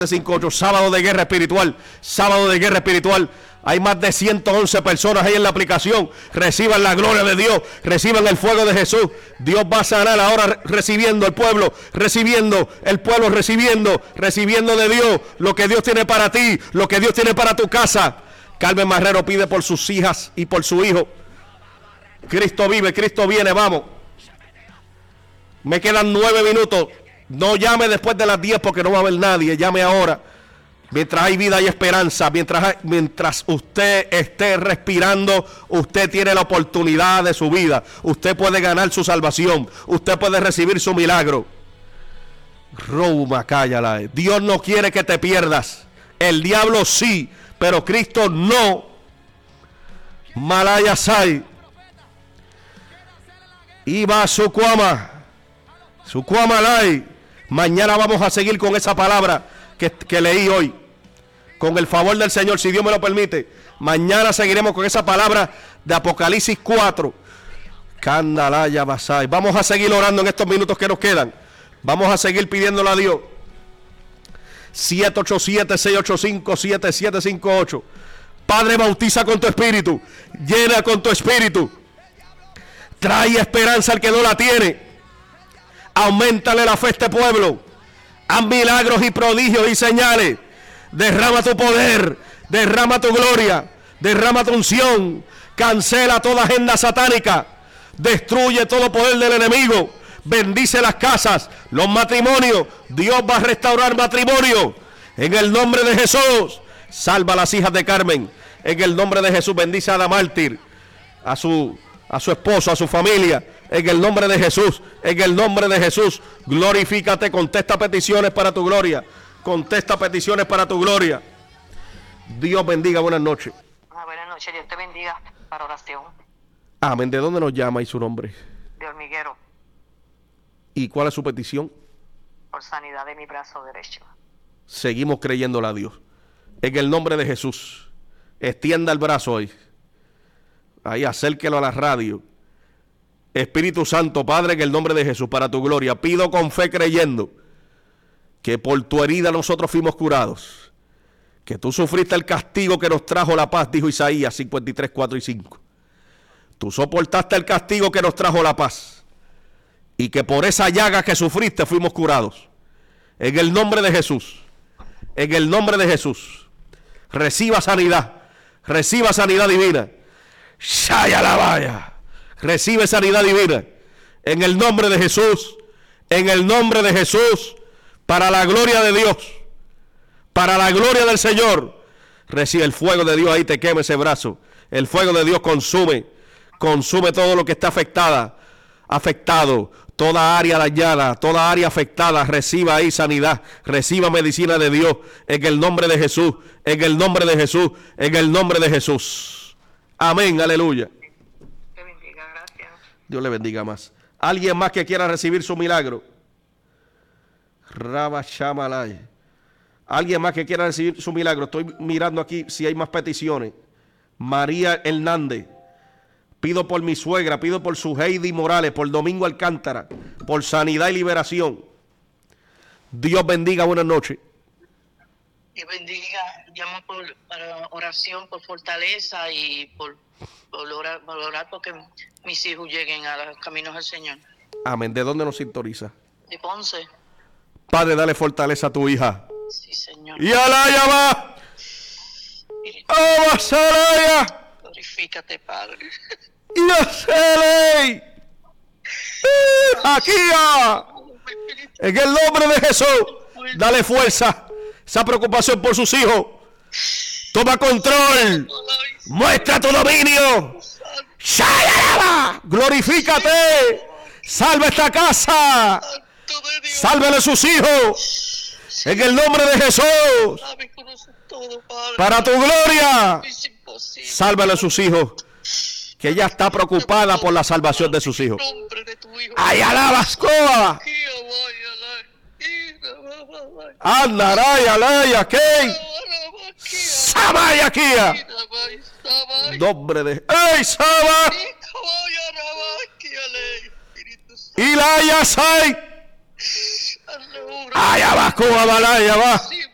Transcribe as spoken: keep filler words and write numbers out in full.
cinco ocho, sábado de guerra espiritual, sábado de guerra espiritual. Hay más de ciento once personas ahí en la aplicación. Reciban la gloria de Dios, reciban el fuego de Jesús. Dios va a sanar ahora, recibiendo el pueblo, recibiendo el pueblo, recibiendo, recibiendo de Dios lo que Dios tiene para ti, lo que Dios tiene para tu casa. Carmen Marrero pide por sus hijas y por su hijo. Cristo vive, Cristo viene, vamos. Me quedan nueve minutos. No llame después de las diez porque no va a haber nadie. Llame ahora. Mientras hay vida y esperanza, mientras, hay, mientras usted esté respirando, usted tiene la oportunidad de su vida. Usted puede ganar su salvación. Usted puede recibir su milagro. Roma, cállala. Dios no quiere que te pierdas. El diablo sí, pero Cristo no. Malaya Sai. Iba Sucuama. Sucuama Lai. Mañana vamos a seguir con esa palabra que, que leí hoy. Con el favor del Señor, si Dios me lo permite. Mañana seguiremos con esa palabra de Apocalipsis cuatro. Candalaya Basai. Vamos a seguir orando en estos minutos que nos quedan. Vamos a seguir pidiéndole a Dios. siete ocho siete, seis ocho cinco, siete siete cinco ocho. Padre, bautiza con tu espíritu. Llena con tu espíritu. Trae esperanza al que no la tiene. Auméntale la fe a este pueblo. Haz milagros y prodigios y señales. Derrama tu poder. Derrama tu gloria. Derrama tu unción. Cancela toda agenda satánica. Destruye todo poder del enemigo. Bendice las casas, los matrimonios. Dios va a restaurar matrimonio. En el nombre de Jesús. Salva a las hijas de Carmen. En el nombre de Jesús. Bendice a la mártir. A su, a su esposo, a su familia. En el nombre de Jesús, en el nombre de Jesús, glorifícate, contesta peticiones para tu gloria, contesta peticiones para tu gloria. Dios bendiga, buenas noches. Ah, buenas noches, Dios te bendiga para oración. Amén. ¿De dónde nos llama y su nombre? De Hormiguero. ¿Y cuál es su petición? Por sanidad de mi brazo derecho. Seguimos creyéndole a Dios. En el nombre de Jesús, extienda el brazo hoy. Ahí, acérquelo a la radio. Espíritu Santo, Padre, en el nombre de Jesús, para tu gloria, pido con fe creyendo que por tu herida nosotros fuimos curados, que tú sufriste el castigo que nos trajo la paz, dijo Isaías cincuenta y tres, cuatro y cinco. Tú soportaste el castigo que nos trajo la paz y que por esa llaga que sufriste fuimos curados. En el nombre de Jesús, en el nombre de Jesús, reciba sanidad, reciba sanidad divina. Shaya la vaya. Recibe sanidad divina en el nombre de Jesús, en el nombre de Jesús, para la gloria de Dios, para la gloria del Señor. Recibe el fuego de Dios, ahí te quema ese brazo. El fuego de Dios consume, consume todo lo que está afectada, afectado, toda área dañada, toda área afectada. Reciba ahí sanidad, reciba medicina de Dios, en el nombre de Jesús, en el nombre de Jesús, en el nombre de Jesús. Amén, aleluya. Dios le bendiga más. ¿Alguien más que quiera recibir su milagro? Rabba Shamalay. ¿Alguien más que quiera recibir su milagro? Estoy mirando aquí si hay más peticiones. María Hernández. Pido por mi suegra, pido por su Heidi Morales, por Domingo Alcántara, por sanidad y liberación. Dios bendiga, buenas noches. Dios bendiga, llamo por, para oración, por fortaleza y por, por, orar, por orar porque mis hijos lleguen a los caminos del Señor. Amén. ¿De dónde nos sintoniza? De Ponce. Padre, dale fortaleza a tu hija. Sí, Señor. Y alaya va. ¡Abasalaya! Glorifícate, Padre. ¡Y aceley! ¡Aquí! En el nombre de Jesús, dale fuerza. Esa preocupación por sus hijos. Toma control. Muestra tu dominio. Glorifícate. Salva esta casa. Sálvale a sus hijos. En el nombre de Jesús. Para tu gloria. Sálvale a sus hijos. Que ella está preocupada por la salvación de sus hijos. ¡Ay, alabas, coa! Andaraya, alaya, key. Samaya, kia. Nombre de. ¡Ey, Saba! Ilaya, sai. Ay, abajo, abalaya, va.